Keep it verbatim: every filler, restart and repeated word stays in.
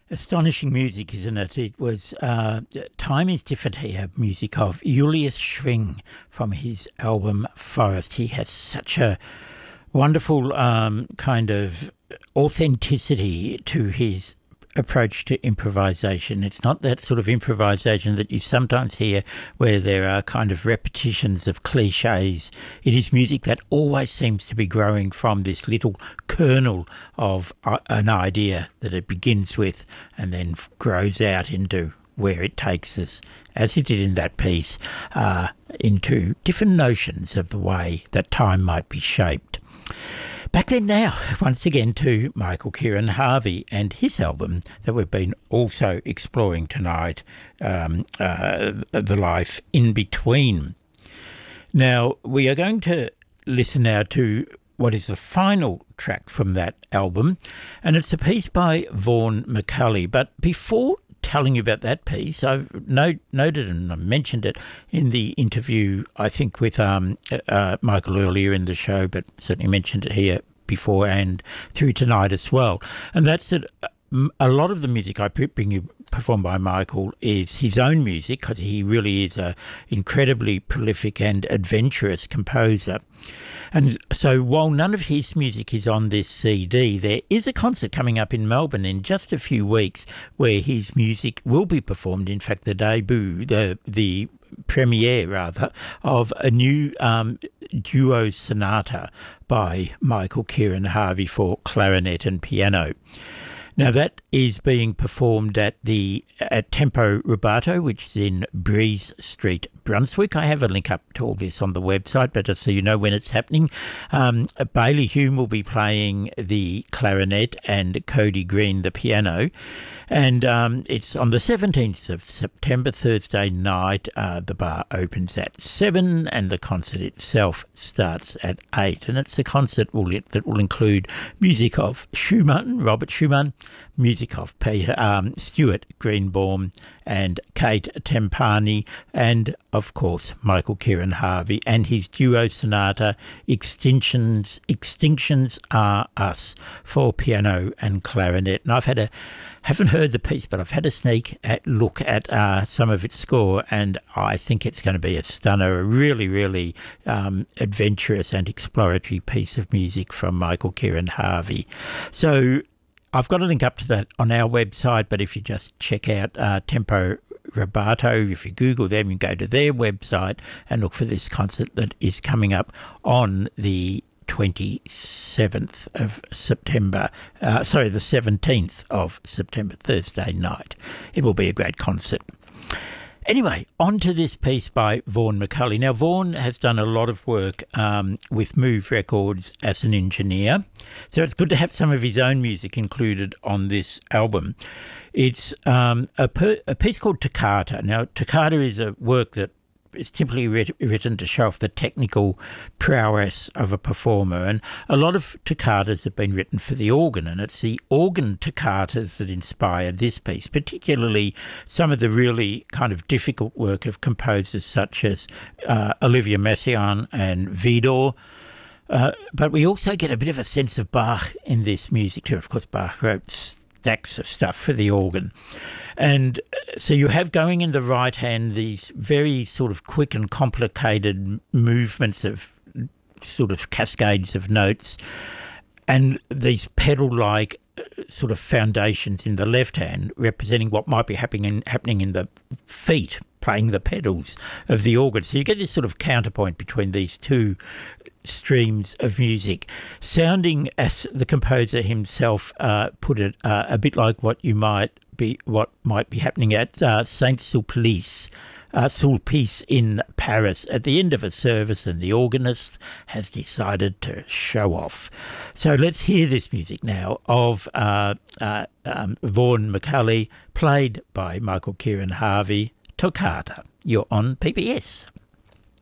Astonishing music, isn't it? It was uh, Time is Different here, music of Julius Schwing from his album Forest. He has such a wonderful um, kind of authenticity to his approach to improvisation. It's not that sort of improvisation that you sometimes hear where there are kind of repetitions of cliches. It is music that always seems to be growing from this little kernel of uh, an idea that it begins with and then f- grows out into where it takes us, as it did in that piece, uh, into different notions of the way that time might be shaped. Back then now, once again to Michael Kieran Harvey and his album that we've been also exploring tonight, um, uh, The Life in Between. Now, we are going to listen now to what is the final track from that album, and it's a piece by Vaughan McCulley. But before telling you about that piece, I've note, noted and I mentioned it in the interview, I think, with um, uh, Michael earlier in the show, but certainly mentioned it here before and through tonight as well. And that's that a lot of the music I bring you performed by Michael is his own music, because he really is a incredibly prolific and adventurous composer. And so while none of his music is on this C D, there is a concert coming up in Melbourne in just a few weeks where his music will be performed. In fact, the debut, the the premiere rather, of a new um, duo sonata by Michael Kieran Harvey for clarinet and piano. Now, that is being performed at the at Tempo Rubato, which is in Breeze Street, Brunswick. I have a link up to all this on the website, but just so you know when it's happening. Um, Bailey Hume will be playing the clarinet and Cody Green the piano. And um, it's on the seventeenth of September, Thursday night. Uh, the bar opens at seven and the concert itself starts at eight. And it's a concert will, that will include music of Schumann, Robert Schumann, music of Peter, um, Stuart Greenbaum and Kate Tempani, and, of course, Michael Kieran Harvey and his duo sonata, Extinctions, Extinctions Are Us, for piano and clarinet. And I've had a haven't heard the piece, but I've had a sneak at look at uh, some of its score, and I think it's going to be a stunner, a really, really um, adventurous and exploratory piece of music from Michael Kieran Harvey. So I've got a link up to that on our website, but if you just check out uh, Tempo Rubato, if you Google them, you go to their website and look for this concert that is coming up on the twenty-seventh of September, uh, sorry, the seventeenth of September, Thursday night. It will be a great concert. Anyway, on to this piece by Vaughan McCulley. Now, Vaughan has done a lot of work um, with Move Records as an engineer, so it's good to have some of his own music included on this album. It's um, a, per, a piece called Toccata. Now, Toccata is a work that is typically writ- written to show off the technical prowess of a performer, and a lot of toccatas have been written for the organ, and it's the organ toccatas that inspired this piece, particularly some of the really kind of difficult work of composers such as uh, Olivier Messiaen and Widor. Uh, but we also get a bit of a sense of Bach in this music too. Of course, Bach wrote stacks of stuff for the organ. And so you have going in the right hand these very sort of quick and complicated movements of sort of cascades of notes, and these pedal-like sort of foundations in the left hand representing what might be happening in, happening in the feet playing the pedals of the organ. So you get this sort of counterpoint between these two streams of music, sounding, as the composer himself uh, put it, uh, a bit like what you might be, what might be happening at uh, Saint Sulpice, uh, Sulpice in Paris at the end of a service, and the organist has decided to show off. So let's hear this music now of uh, uh, um, Vaughan McCulley, played by Michael Kieran Harvey, Toccata. You're on P B S.